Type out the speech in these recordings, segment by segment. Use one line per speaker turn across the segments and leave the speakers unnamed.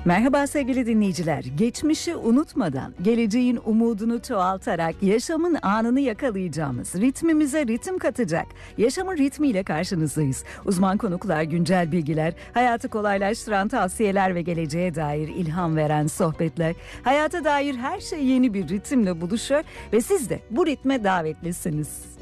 Merhaba sevgili dinleyiciler. Geçmişi unutmadan, geleceğin umudunu çoğaltarak yaşamın anını yakalayacağımız, ritmimize ritim katacak, yaşamın ritmiyle karşınızdayız. Uzman konuklar, güncel bilgiler, hayatı kolaylaştıran tavsiyeler ve geleceğe dair ilham veren sohbetler. Hayata dair her şey yeni bir ritimle buluşuyor ve siz de bu ritme davetlisiniz.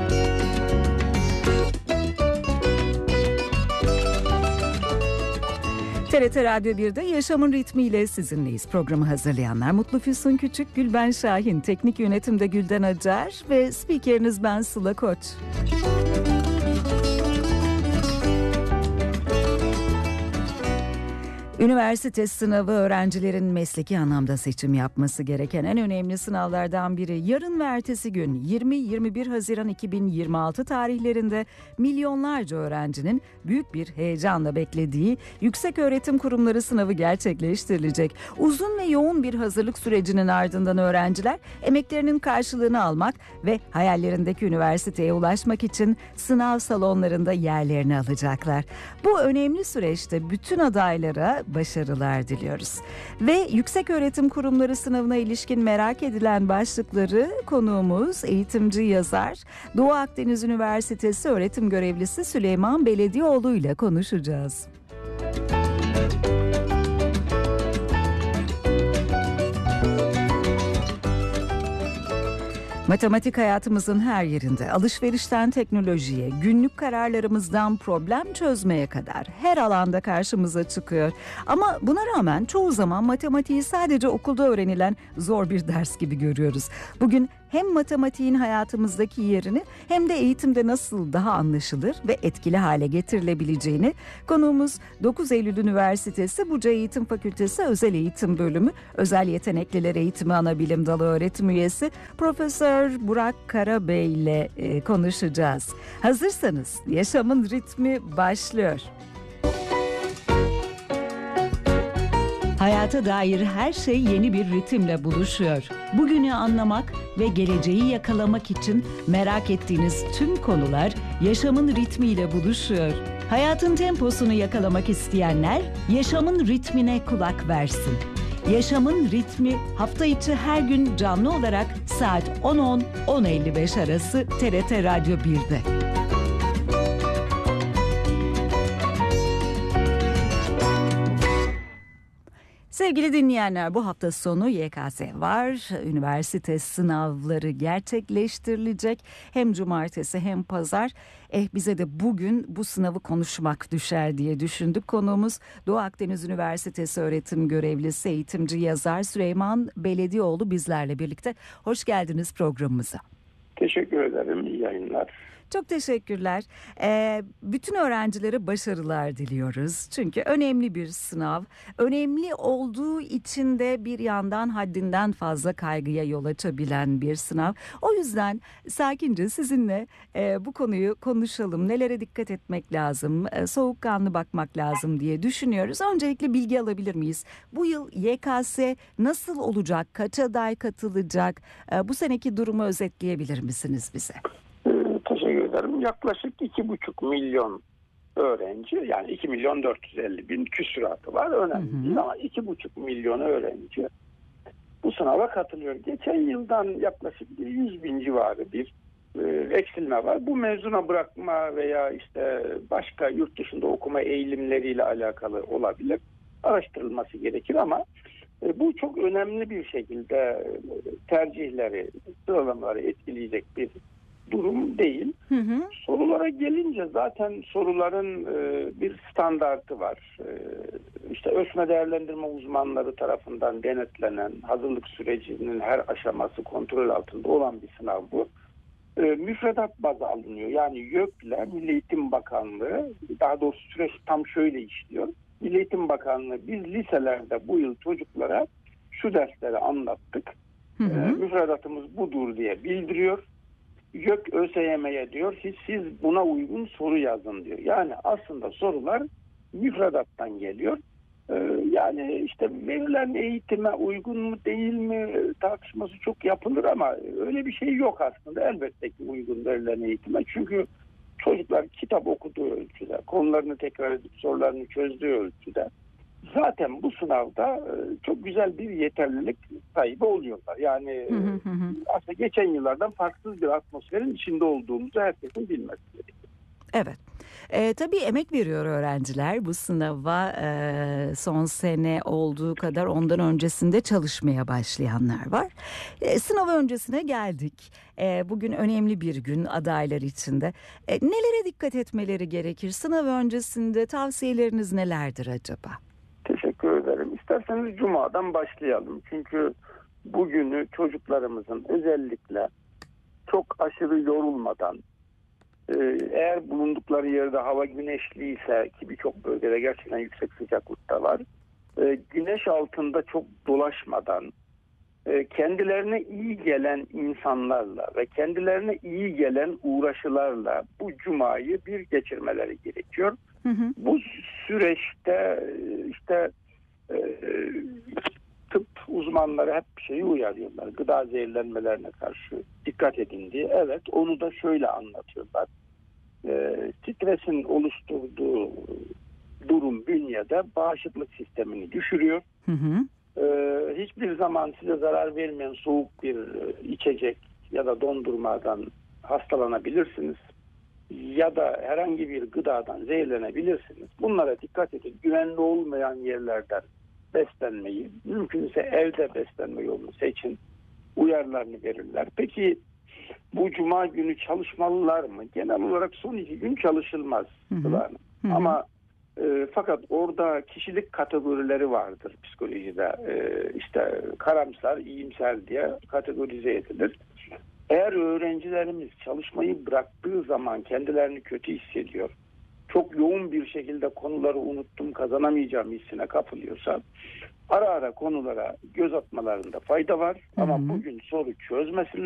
TRT Radyo 1'de Yaşamın Ritmiyle sizinleyiz. Programı hazırlayanlar Mutlu Füsun Küçük, Gülben Şahin, teknik yönetimde Gülden Acar ve spikeriniz ben Sıla Koç. Üniversite sınavı öğrencilerin mesleki anlamda seçim yapması gereken en önemli sınavlardan biri. Yarın ve ertesi gün 20-21 Haziran 2026 tarihlerinde milyonlarca öğrencinin büyük bir heyecanla beklediği Yükseköğretim Kurumları sınavı gerçekleştirilecek. Uzun ve yoğun bir hazırlık sürecinin ardından öğrenciler emeklerinin karşılığını almak ve hayallerindeki üniversiteye ulaşmak için sınav salonlarında yerlerini alacaklar. Bu önemli süreçte bütün adaylara başarılar diliyoruz. Ve Yükseköğretim Kurumları sınavına ilişkin merak edilen başlıkları konuğumuz eğitimci yazar Doğu Akdeniz Üniversitesi öğretim görevlisi Süleyman Beledioğlu ile konuşacağız. Matematik hayatımızın her yerinde, alışverişten teknolojiye, günlük kararlarımızdan problem çözmeye kadar her alanda karşımıza çıkıyor. Ama buna rağmen çoğu zaman matematiği sadece okulda öğrenilen zor bir ders gibi görüyoruz. Bugün hem matematiğin hayatımızdaki yerini hem de eğitimde nasıl daha anlaşılır ve etkili hale getirilebileceğini konuğumuz 9 Eylül Üniversitesi Buca Eğitim Fakültesi Özel Eğitim Bölümü Özel Yetenekliler Eğitimi Anabilim Dalı öğretim üyesi Profesör Burak Karabey ile konuşacağız. Hazırsanız yaşamın ritmi başlıyor. Hayata dair her şey yeni bir ritimle buluşuyor. Bugünü anlamak ve geleceği yakalamak için merak ettiğiniz tüm konular yaşamın ritmiyle buluşuyor. Hayatın temposunu yakalamak isteyenler yaşamın ritmine kulak versin. Yaşamın ritmi hafta içi her gün canlı olarak saat 10.10-10.55 arası TRT Radyo 1'de. Sevgili dinleyenler, bu hafta sonu YKS var. Üniversite sınavları gerçekleştirilecek. Hem cumartesi hem pazar. Bize de bugün bu sınavı konuşmak düşer diye düşündük. Konuğumuz Doğu Akdeniz Üniversitesi öğretim görevlisi, eğitimci yazar Süleyman Beledioğlu bizlerle birlikte. Hoş geldiniz programımıza.
Teşekkür ederim. İyi yayınlar.
Çok teşekkürler. Bütün öğrencilere başarılar diliyoruz. Çünkü önemli bir sınav. Önemli olduğu için de bir yandan haddinden fazla kaygıya yol açabilen bir sınav. O yüzden sakince sizinle bu konuyu konuşalım. Nelere dikkat etmek lazım, soğukkanlı bakmak lazım diye düşünüyoruz. Öncelikle bilgi alabilir miyiz? Bu yıl YKS nasıl olacak? Kaç aday katılacak? Bu seneki durumu özetleyebilir misiniz bize?
Teşekkür ederim. Yaklaşık 2,5 milyon öğrenci, yani 2.450.000 küsuratı var. Önemli değil ama 2,5 milyon öğrenci bu sınava katılıyor. Geçen yıldan yaklaşık 100.000 civarı bir eksilme var. Bu mezuna bırakma veya işte başka yurt dışında okuma eğilimleriyle alakalı olabilir. Araştırılması gerekir ama bu çok önemli bir şekilde tercihleri, sıralamaları etkileyecek bir durum değil. Sorulara gelince zaten soruların bir standartı var. İşte ölçme değerlendirme uzmanları tarafından denetlenen, hazırlık sürecinin her aşaması kontrol altında olan bir sınav bu. Müfredat bazı alınıyor. Yani YÖK'le Milli Eğitim Bakanlığı, daha doğrusu süreç tam şöyle işliyor. Milli Eğitim Bakanlığı biz liselerde bu yıl çocuklara şu dersleri anlattık. Müfredatımız budur diye bildiriyor. YÖK ÖSYM'ye diyor ki siz buna uygun soru yazın diyor. Yani aslında sorular müfredattan geliyor. Yani işte verilen eğitime uygun mu değil mi tartışması çok yapılır ama öyle bir şey yok aslında. Elbette ki uygun verilen eğitime. Çünkü çocuklar kitap okuduğu ölçüde, konularını tekrar edip sorularını çözdüğü ölçüde zaten bu sınavda çok güzel bir yeterlilik sahibi oluyorlar. Yani aslında geçen yıllardan farksız bir atmosferin içinde olduğumuzu herkesin bilmesi gerekiyor.
Evet. Tabii emek veriyor öğrenciler bu sınava, son sene olduğu kadar ondan öncesinde çalışmaya başlayanlar var. Sınav öncesine geldik. Bugün önemli bir gün adaylar için de. Nelere dikkat etmeleri gerekir? Sınav öncesinde tavsiyeleriniz nelerdir acaba?
Teşekkür ederim. İsterseniz Cuma'dan başlayalım. Çünkü bugünü çocuklarımızın özellikle çok aşırı yorulmadan, eğer bulundukları yerde hava güneşliyse, ki birçok bölgede gerçekten yüksek sıcaklıkta var, güneş altında çok dolaşmadan, kendilerine iyi gelen insanlarla ve kendilerine iyi gelen uğraşılarla bu cumayı bir geçirmeleri gerekiyor. Bu süreçte işte tıp uzmanları hep bir şeyi uyarıyorlar. Gıda zehirlenmelerine karşı dikkat edin diye. Evet, onu da şöyle anlatıyorlar. Stresin oluşturduğu durum bünyede bağışıklık sistemini düşürüyor. Hiçbir zaman size zarar vermeyen soğuk bir içecek ya da dondurmadan hastalanabilirsiniz. Ya da herhangi bir gıdadan zehirlenebilirsiniz. Bunlara dikkat edin. Güvenli olmayan yerlerden beslenmeyi, mümkünse evde beslenme yolunu seçin. Uyarılarını verirler. Peki bu cuma günü çalışmalılar mı? Genel olarak son 2 gün çalışılmaz. Ama fakat orada kişilik kategorileri vardır psikolojide. İşte karamsar, iyimser diye kategorize edilir. Eğer öğrencilerimiz çalışmayı bıraktığı zaman kendilerini kötü hissediyor, çok yoğun bir şekilde konuları unuttum, kazanamayacağım hissine kapılıyorsa ara ara konulara göz atmalarında fayda var. Ama bugün soru çözmesinler.